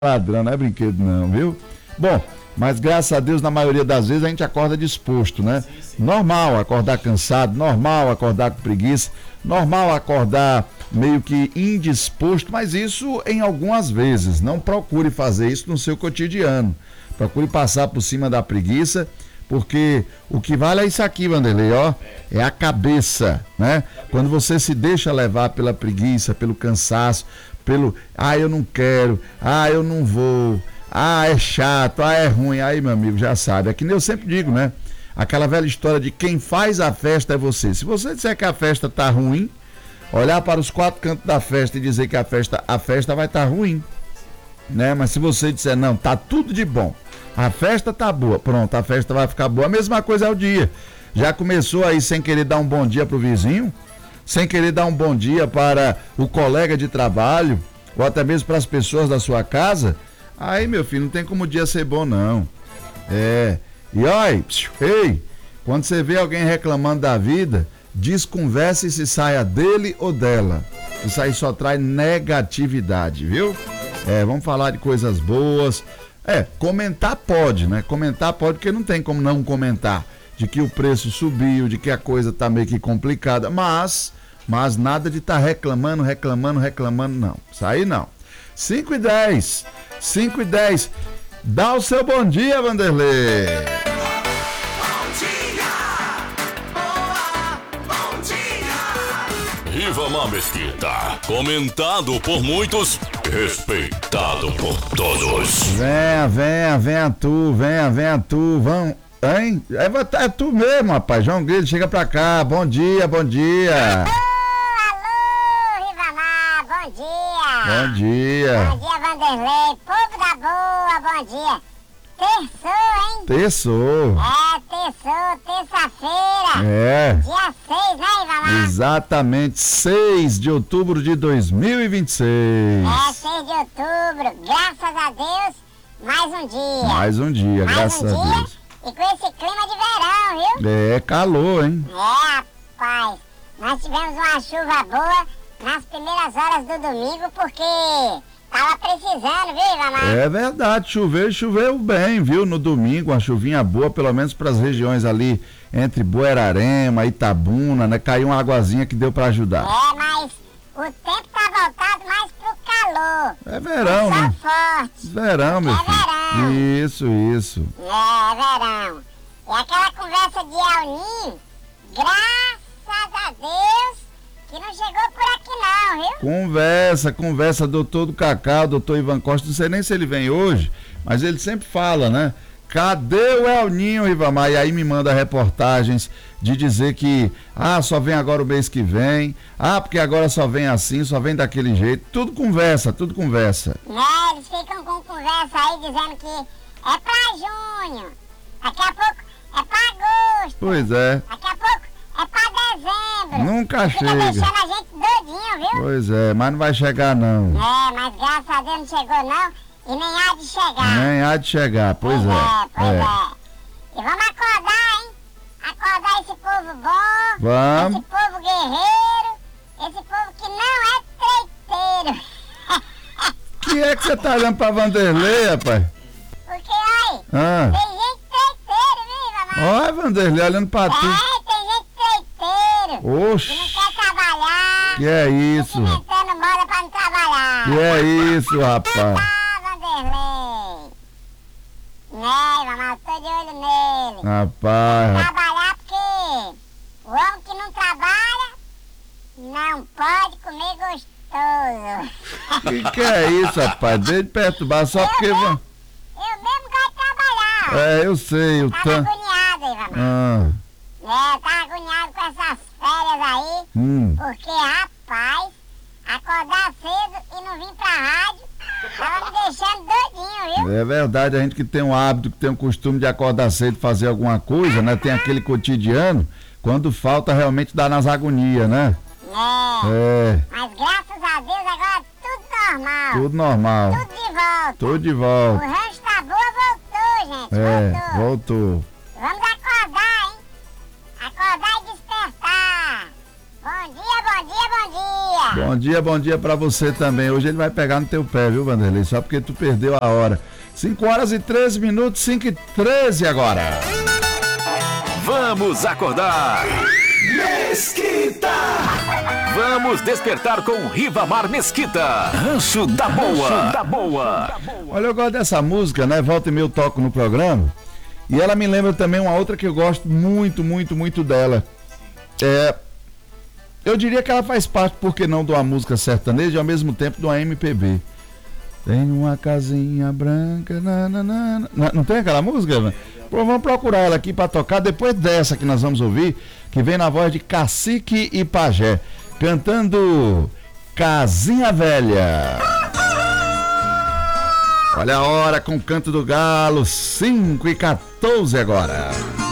Ladrão, não é brinquedo não, viu? Bom, mas graças a Deus, na maioria das vezes a gente acorda disposto, né? Sim. Normal acordar cansado, normal acordar com preguiça, normal acordar meio que indisposto, mas isso em algumas vezes. Não procure fazer isso no seu cotidiano. Procure passar por cima da preguiça, porque o que vale é isso aqui, Vanderlei, ó, é a cabeça, né? Quando você se deixa levar pela preguiça, pelo cansaço, pelo, eu não quero, eu não vou, é chato, é ruim, aí meu amigo já sabe, é que nem eu sempre digo, né? Aquela velha história de quem faz a festa é você. Se você disser que a festa tá ruim, olhar para os quatro cantos da festa e dizer que a festa vai estar ruim, né? Mas se você disser, não, tá tudo de bom, a festa tá boa, pronto, a festa vai ficar boa. A mesma coisa é o dia. Já começou aí sem querer dar um bom dia pro vizinho, sem querer dar um bom dia para o colega de trabalho, ou até mesmo para as pessoas da sua casa, aí, meu filho, não tem como o dia ser bom, não. E olha, ei, quando você vê alguém reclamando da vida, desconverse e se saia dele ou dela. Isso aí só traz negatividade, viu? Vamos falar de coisas boas. Comentar pode, né? Comentar pode, porque não tem como não comentar de que o preço subiu, de que a coisa tá meio que complicada, mas nada de estar reclamando, não. Isso aí não. 5h10. Dá o seu bom dia, Vanderlei. Bom dia. Rivamar Mesquita, comentado por muitos, respeitado por todos. Venha tu, vamos. Hein? É tu mesmo, rapaz. João Grilo, chega pra cá. Bom dia. Alô, Rivamar, bom dia. Bom dia. Bom dia, Vanderlei, povo da boa, bom dia. Terçou, hein? Terçou, terça-feira. Dia 6, né, Rivamar? Exatamente, 6 de outubro de 2026. 6 de outubro, graças a Deus, mais um dia, graças a Deus. E com esse clima de verão, viu? Calor, hein? Rapaz, nós tivemos uma chuva boa nas primeiras horas do domingo, porque tava precisando, viu, Rivamar? É verdade, choveu bem, viu? No domingo, uma chuvinha boa, pelo menos para as regiões ali entre Buerarema, Itabuna, né? Caiu uma aguazinha que deu para ajudar. Mas o tempo tá voltado mais pro calor. É verão, né? Forte. Verão, meu filho. Verão. Isso. É verão. E aquela conversa de El Ninho, graças a Deus que não chegou por aqui não, viu? Conversa, doutor do Cacau, doutor Ivan Costa, não sei nem se ele vem hoje, mas ele sempre fala, né? Cadê o El Ninho, Rivamar? E aí me manda reportagens de dizer que, só vem agora o mês que vem, porque agora só vem assim, só vem daquele jeito. Tudo conversa. Eles ficam com conversa aí dizendo que é pra junho, daqui a pouco é pra agosto. Pois é. Daqui a pouco é pra dezembro. Nunca chega. Fica deixando a gente doidinho, viu? Pois é, mas não vai chegar não. Mas graças a Deus não chegou não. E nem há de chegar. Nem há de chegar, pois é. E vamos acordar, hein? Acordar esse povo bom. Vamos. Esse povo guerreiro. Esse povo que não é treiteiro. Que é que você tá olhando pra Vanderlei, rapaz? Porque, olha, tem gente treiteiro, viu, Rivamar? Olha, Vanderlei, olhando pra tu. Tem gente treiteiro. Oxi. Que não quer trabalhar. Que é isso? Inventando moda pra não trabalhar. Que é isso, rapaz? Vanderlei. Rivamar, eu tô de olho nele. Rapaz. Trabalhar porque o homem que não trabalha não pode comer gostoso. Que é isso, rapaz? Deixa de perturbar só porque... Eu mesmo gosto de trabalhar. Eu sei, Tava agoniado, Rivamar. Tava agoniado com essas férias aí, porque, rapaz, acordar cedo e não vir pra rádio tava me deixando doidinho, viu? É verdade, a gente que tem um hábito, que tem um costume de acordar cedo e fazer alguma coisa, né? Tem aquele cotidiano, quando falta realmente dá nas agonias, né? Mas graças a Deus agora Tudo normal. Tudo de volta. O rancho tá boa, voltou, gente. Voltou. Vamos acordar, hein? Acordar e despertar. Bom dia. Bom dia pra você também. Hoje ele vai pegar no teu pé, viu, Vanderlei? Só porque tu perdeu a hora. 5 horas e 13 minutos, 5 e 13 agora. Vamos acordar. Mesquita! Vamos despertar com Rivamar Mesquita. Rancho da Boa. Olha, eu gosto dessa música, né? Volta e meia eu toco no programa. E ela me lembra também uma outra que eu gosto muito dela. Eu diria que ela faz parte, por que não, de uma música sertaneja e ao mesmo tempo de uma MPB. Tem uma casinha branca. Não tem aquela música, né? Vamos procurar ela aqui para tocar depois dessa que nós vamos ouvir, que vem na voz de Cacique e Pajé, cantando Casinha Velha. Olha a hora com o canto do galo, 5 e 14 agora.